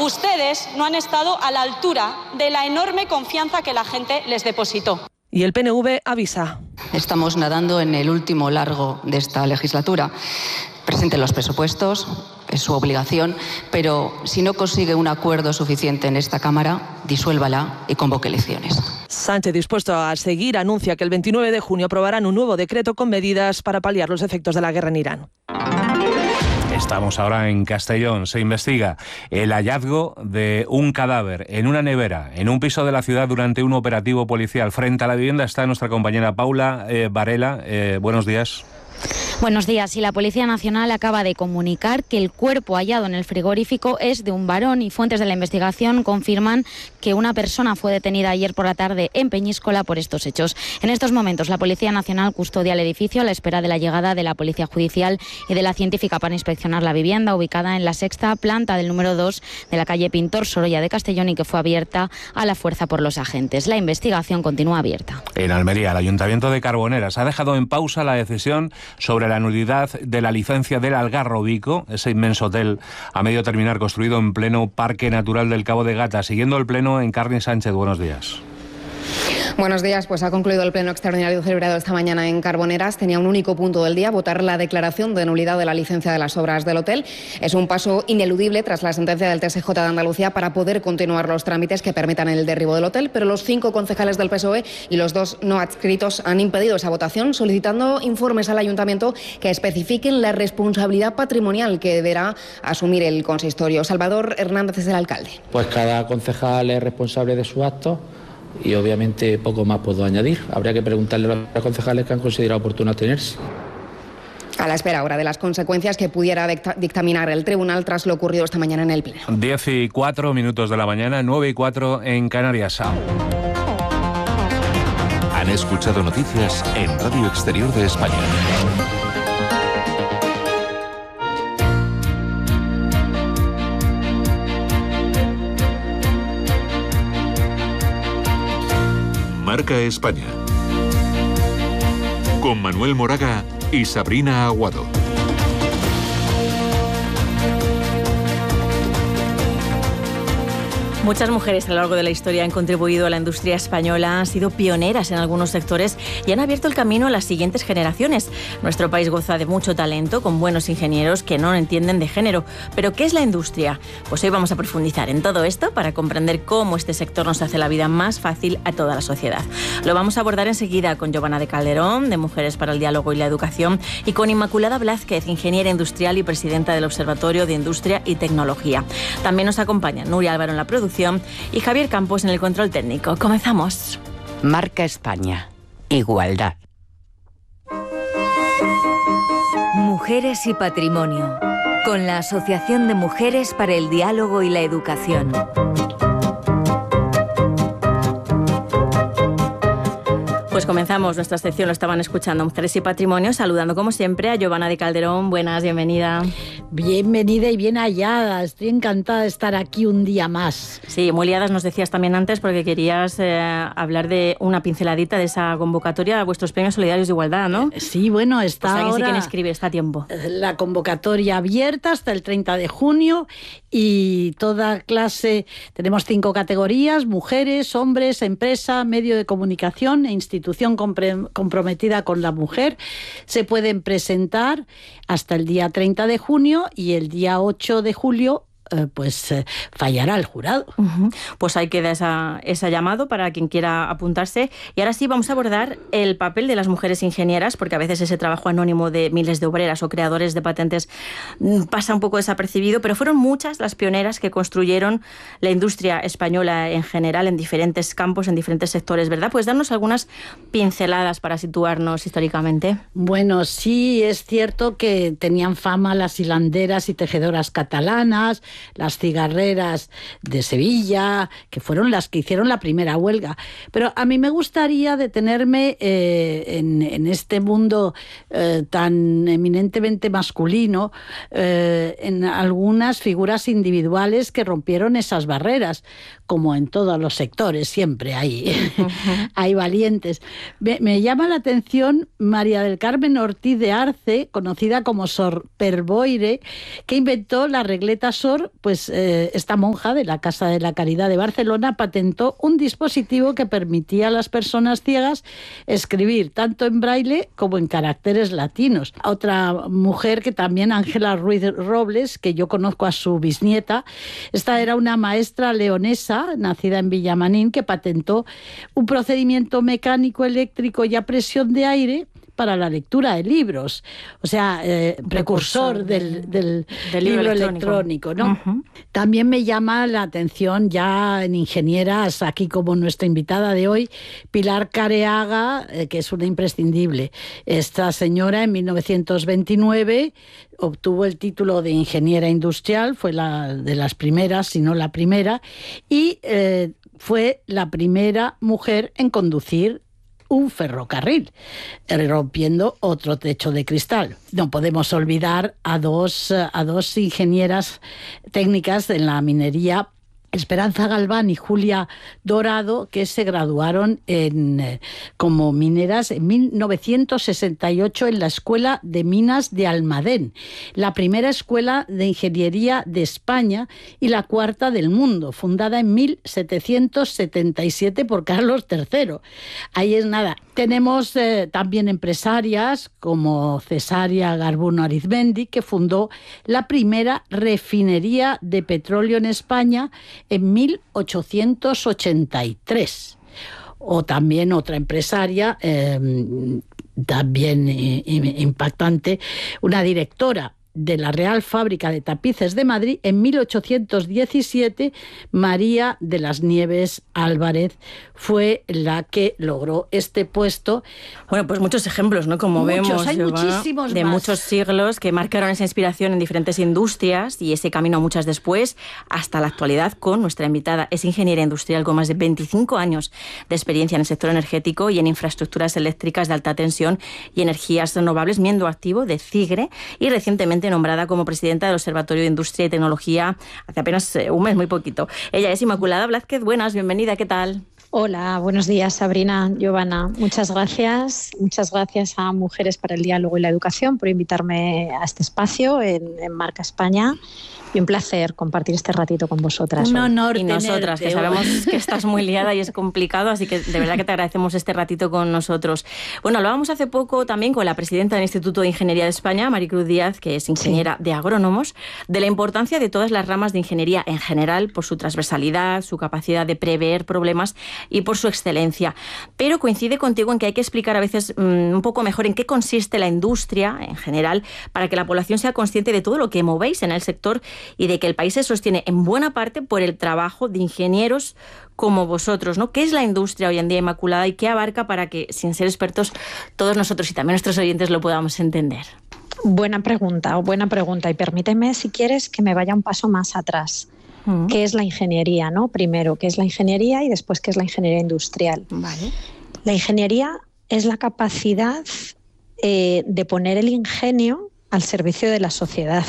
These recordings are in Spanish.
Ustedes no han estado a la altura de la enorme confianza que la gente les depositó. Y el PNV avisa. Estamos nadando en el último largo de esta legislatura. Presenten los presupuestos, es su obligación, pero si no consigue un acuerdo suficiente en esta Cámara, disuélvala y convoque elecciones. Sánchez, dispuesto a seguir, anuncia que el 29 de junio aprobarán un nuevo decreto con medidas para paliar los efectos de la guerra en Irán. Estamos ahora en Castellón. Se investiga el hallazgo de un cadáver en una nevera, en un piso de la ciudad durante un operativo policial. Frente a la vivienda está nuestra compañera Paula Varela. Buenos días. Buenos días. Y la Policía Nacional acaba de comunicar que el cuerpo hallado en el frigorífico es de un varón y fuentes de la investigación confirman que una persona fue detenida ayer por la tarde en Peñíscola por estos hechos. En estos momentos la Policía Nacional custodia el edificio a la espera de la llegada de la Policía Judicial y de la científica para inspeccionar la vivienda ubicada en la sexta planta del número 2 de la calle Pintor Sorolla de Castellón y que fue abierta a la fuerza por los agentes. La investigación continúa abierta. En Almería, el Ayuntamiento de Carboneras ha dejado en pausa la decisión sobre la nulidad de la licencia del Algarrobico, ese inmenso hotel a medio terminar construido en pleno Parque Natural del Cabo de Gata. Siguiendo el pleno, Encarni Sánchez, buenos días. Buenos días, pues ha concluido el pleno extraordinario celebrado esta mañana en Carboneras. Tenía un único punto del día, votar la declaración de nulidad de la licencia de las obras del hotel. Es un paso ineludible tras la sentencia del TSJ de Andalucía para poder continuar los trámites que permitan el derribo del hotel, pero los 5 concejales del PSOE y los 2 no adscritos han impedido esa votación, solicitando informes al Ayuntamiento que especifiquen la responsabilidad patrimonial que deberá asumir el consistorio. Salvador Hernández es el alcalde. Pues cada concejal es responsable de sus actos y obviamente poco más puedo añadir. Habría que preguntarle a los concejales que han considerado oportuno abstenerse. A la espera ahora de las consecuencias que pudiera dictaminar el tribunal tras lo ocurrido esta mañana en el pleno. 10:04 de la mañana, 9:04 en Canarias. Han escuchado noticias en Radio Exterior de España. Marca España. Con Manuel Moraga y Sabrina Aguado. Muchas mujeres a lo largo de la historia han contribuido a la industria española, han sido pioneras en algunos sectores y han abierto el camino a las siguientes generaciones. Nuestro país goza de mucho talento, con buenos ingenieros que no entienden de género. ¿Pero qué es la industria? Pues hoy vamos a profundizar en todo esto para comprender cómo este sector nos hace la vida más fácil a toda la sociedad. Lo vamos a abordar enseguida con Giovanna de Calderón, de Mujeres para el Diálogo y la Educación, y con Inmaculada Blázquez, ingeniera industrial y presidenta del Observatorio de Industria y Tecnología. También nos acompaña Nuria Álvaro en la producción y Javier Campos en el control técnico. Comenzamos. Marca España. Igualdad. Mujeres y Patrimonio, con la Asociación de Mujeres para el Diálogo y la Educación. Pues comenzamos nuestra sección, lo estaban escuchando, Mujeres y Patrimonio, saludando como siempre a Giovanna de Calderón. Buenas, bienvenida. Bienvenida y bien hallada, estoy encantada de estar aquí un día más. Sí, muy liadas nos decías también antes porque querías hablar de una pinceladita de esa convocatoria a vuestros premios solidarios de igualdad, ¿no? Sí, bueno, está pues ahora... sí quien escribe, está a tiempo. La convocatoria abierta hasta el 30 de junio y toda clase, tenemos 5 categorías, mujeres, hombres, empresa, medio de comunicación e institución comprometida con la mujer. Se pueden presentar hasta el día 30 de junio y el día 8 de julio fallará el jurado. Pues ahí queda ese llamado para quien quiera apuntarse. Y ahora sí vamos a abordar el papel de las mujeres ingenieras, porque a veces ese trabajo anónimo de miles de obreras o creadores de patentes pasa un poco desapercibido, pero fueron muchas las pioneras que construyeron la industria española en general, en diferentes campos, en diferentes sectores, ¿verdad? Pues darnos algunas pinceladas para situarnos históricamente. Bueno, sí, es cierto que tenían fama las hilanderas y tejedoras catalanas, las cigarreras de Sevilla, que fueron las que hicieron la primera huelga. Pero a mí me gustaría detenerme en este mundo tan eminentemente masculino, en algunas figuras individuales que rompieron esas barreras, como en todos los sectores, siempre hay valientes. Me llama la atención María del Carmen Ortiz de Arce, conocida como Sor Perboire, que inventó la regleta Sor autor, pues esta monja de la Casa de la Caridad de Barcelona patentó un dispositivo que permitía a las personas ciegas escribir tanto en braille como en caracteres latinos. Otra mujer que también, Ángela Ruiz Robles, que yo conozco a su bisnieta, esta era una maestra leonesa, nacida en Villamanín, que patentó un procedimiento mecánico eléctrico y a presión de aire para la lectura de libros, o sea, precursor del libro electrónico, ¿no? Uh-huh. También me llama la atención, ya en ingenieras, aquí como nuestra invitada de hoy, Pilar Careaga, que es una imprescindible. Esta señora en 1929 obtuvo el título de ingeniera industrial, fue la de las primeras, si no la primera, y fue la primera mujer en conducir un ferrocarril, rompiendo otro techo de cristal. No podemos olvidar a dos ingenieras técnicas en la minería, Esperanza Galván y Julia Dorado, que se graduaron como mineras en 1968 en la Escuela de Minas de Almadén, la primera escuela de ingeniería de España y la cuarta del mundo, fundada en 1777 por Carlos III. Ahí es nada. Tenemos también empresarias como Cesaria Garbuno Arizmendi, que fundó la primera refinería de petróleo en España en 1883. O también otra empresaria, también impactante, una directora de la Real Fábrica de Tapices de Madrid en 1817, María de las Nieves Álvarez fue la que logró este puesto. Bueno, pues muchos ejemplos, ¿no? Como vemos, hay muchísimos de más. Muchos siglos que marcaron esa inspiración en diferentes industrias y ese camino muchas después hasta la actualidad con nuestra invitada. Es ingeniera industrial con más de 25 años de experiencia en el sector energético y en infraestructuras eléctricas de alta tensión y energías renovables, miembro activo de CIGRE y recientemente nombrada como presidenta del Observatorio de Industria y Tecnología hace apenas un mes, muy poquito. Ella es Inmaculada Blázquez. Buenas, bienvenida, ¿qué tal? Hola, buenos días, Sabrina, Giovanna. Muchas gracias a Mujeres para el Diálogo y la Educación por invitarme a este espacio en Marca España. Y un placer compartir este ratito con vosotras. Un honor. Y nosotras, que sabemos que estás muy liada y es complicado, así que de verdad que te agradecemos este ratito con nosotros. Bueno, hablábamos hace poco también con la presidenta del Instituto de Ingeniería de España, Maricruz Díaz, que es ingeniera de agrónomos, de la importancia de todas las ramas de ingeniería en general, por su transversalidad, su capacidad de prever problemas y por su excelencia. Pero coincide contigo en que hay que explicar a veces un poco mejor en qué consiste la industria en general, para que la población sea consciente de todo lo que movéis en el sector y de que el país se sostiene en buena parte por el trabajo de ingenieros como vosotros, ¿no? ¿Qué es la industria hoy en día, Inmaculada, y qué abarca para que, sin ser expertos, todos nosotros y también nuestros oyentes lo podamos entender? Buena pregunta. Y permíteme, si quieres, que me vaya un paso más atrás. ¿Qué es la ingeniería, no? Primero, ¿qué es la ingeniería? Y después, ¿qué es la ingeniería industrial? Vale. La ingeniería es la capacidad de poner el ingenio al servicio de la sociedad.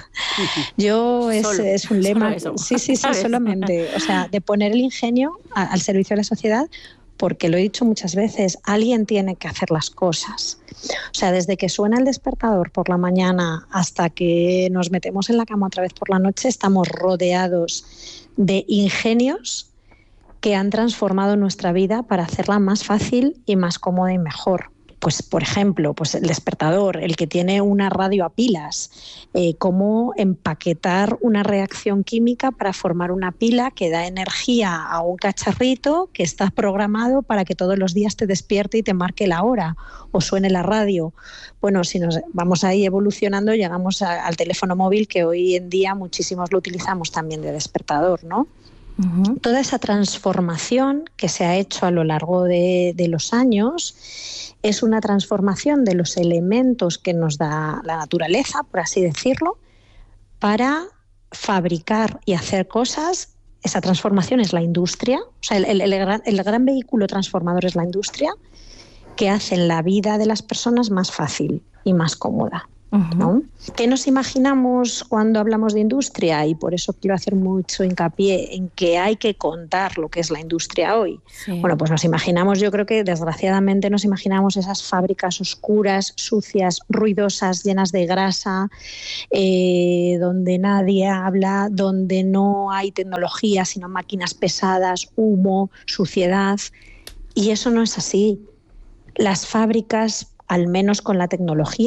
Es un lema. Sí, solamente. O sea, de poner el ingenio al servicio de la sociedad, porque lo he dicho muchas veces, alguien tiene que hacer las cosas. O sea, desde que suena el despertador por la mañana hasta que nos metemos en la cama otra vez por la noche, estamos rodeados de ingenios que han transformado nuestra vida para hacerla más fácil y más cómoda y mejor. Pues, por ejemplo, pues el despertador, el que tiene una radio a pilas, cómo empaquetar una reacción química para formar una pila que da energía a un cacharrito que está programado para que todos los días te despierte y te marque la hora o suene la radio. Bueno, si nos vamos ahí evolucionando, llegamos al teléfono móvil, que hoy en día muchísimos lo utilizamos también de despertador, ¿no? Uh-huh. Toda esa transformación que se ha hecho a lo largo de los años es una transformación de los elementos que nos da la naturaleza, por así decirlo, para fabricar y hacer cosas. Esa transformación es la industria, o sea, el gran vehículo transformador es la industria, que hace la vida de las personas más fácil y más cómoda. ¿no? ¿Qué nos imaginamos cuando hablamos de industria? Y por eso quiero hacer mucho hincapié en que hay que contar lo que es la industria hoy. Sí. Bueno, pues nos imaginamos, yo creo que desgraciadamente nos imaginamos esas fábricas oscuras, sucias, ruidosas, llenas de grasa, donde nadie habla, donde no hay tecnología, sino máquinas pesadas, humo, suciedad. Y eso no es así. Las fábricas, al menos con la tecnología